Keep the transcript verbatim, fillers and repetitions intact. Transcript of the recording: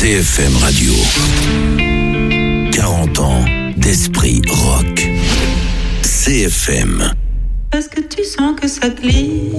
C F M Radio. quarante ans d'esprit rock. C F M. Est-ce que tu sens que ça glisse?